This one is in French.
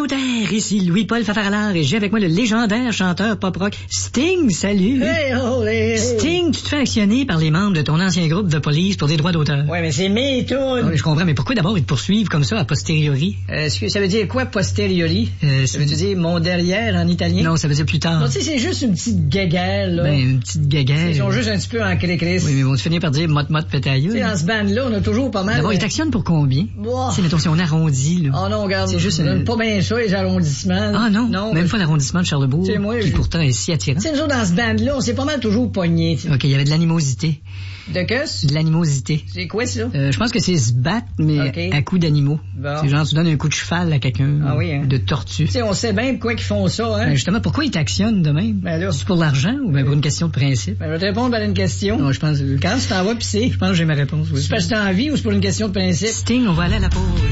communautaire, ici Louis-Paul Fafaralard et j'ai avec moi le légendaire chanteur pop-rock Sting, salut! Hey, oh, hey. Sting, tu te fais actionner par les membres de ton ancien groupe The Police pour des droits d'auteur. Ouais, mais c'est mes tunes. Oui, je comprends, mais pourquoi d'abord ils te poursuivent comme ça a posteriori? Est-ce que ça veut dire quoi, posteriori? Ça veut dire mon derrière en italien? Non, ça veut dire plus tard. Non, tu sais, c'est juste une petite guéguerre, là. Ben, une petite guéguerre. Ils sont juste un petit peu en cré-crisse. Oui, mais vont-tu finir par dire mot-mot pétailleux? Tu sais, dans ce band-là, on a toujours pas mal... D'abord, ils t'actionnent pour combien? Wow. Tu sais, mettons, si on arrondit, là. Oh non, regarde, c'est juste j'aime pas bien ça, les arrondissements. Ah non, même pas l'arrondissement de Charlebourg, tu sais, moi, qui pourtant est si attirant. Tu sais, nous autres, dans ce band-là, on s'est pas mal toujours pognés. OK, il y avait de l'animosité. De que? De l'animosité. C'est quoi, ça? Je pense que c'est se battre, mais à coups d'animaux. Bon. C'est genre, tu donnes un coup de cheval à quelqu'un. Ah oui, hein? De tortue. Tu sais, on sait bien pourquoi ils font ça, hein? Ben justement, pourquoi ils t'actionnent de même? Ben là. C'est pour l'argent ou bien pour une question de principe? Ben, je vais te répondre à une question. Non, je pense... Quand tu t'en vas pisser? Je pense que j'ai ma réponse, oui. C'est parce que t'as envie ou c'est pour une question de principe? Sting, on va aller à la pause.